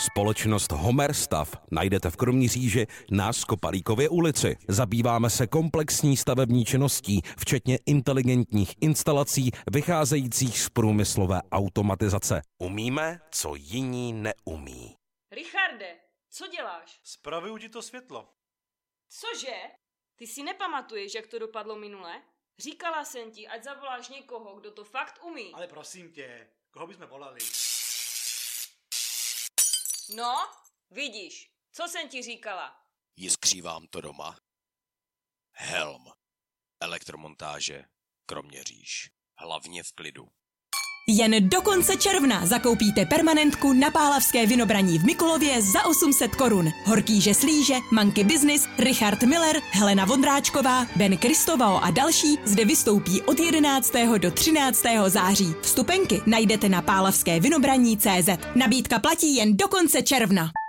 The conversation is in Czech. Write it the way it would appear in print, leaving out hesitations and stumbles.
Společnost Homerstav najdete v Kroměříži na Skopalíkově ulici. Zabýváme se komplexní stavební činností, včetně inteligentních instalací vycházejících z průmyslové automatizace. Umíme, co jiní neumí. Richarde, co děláš? Spravuju ti to světlo. Cože? Ty si nepamatuješ, jak to dopadlo minule? Říkala jsem ti, ať zavoláš někoho, kdo to fakt umí. Ale prosím tě, koho bychom volali? No, vidíš, co jsem ti říkala? Jiskří vám to doma? Helm. Elektromontáže. Kroměříž. Hlavně v klidu. Jen do konce června zakoupíte permanentku na Pálavské Vinobraní v Mikulově za 800 korun. Horkýže Slíže, Monkey Business, Richard Miller, Helena Vondráčková, Ben Kristovao a další zde vystoupí od 11. do 13. září. Vstupenky najdete na pálavskevinobraní.cz. Nabídka platí jen do konce června.